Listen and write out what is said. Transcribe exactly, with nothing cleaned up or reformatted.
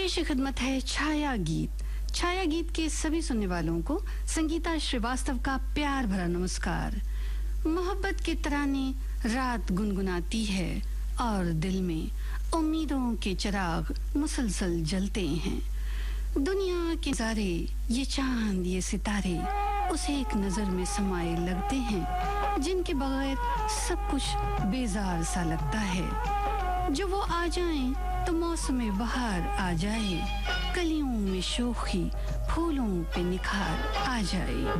पेश खिदमत है छाया गीत। छाया गीत के सभी सुनने वालों को संगीता श्रीवास्तव का प्यार भरा नमस्कार। मोहब्बत के तराने रात गुनगुनाती है और दिल में उम्मीदों के चिराग मुसलसल जलते हैं। दुनिया के नजारे, ये चांद, ये सितारे उसे एक नजर में समाये लगते हैं, जिनके बगैर सब कुछ बेजार सा लगता है। जो वो आ जाएं तो मौसम बहार आ जाए, कलियों में शोखी, फूलों पे निखार आ जाए।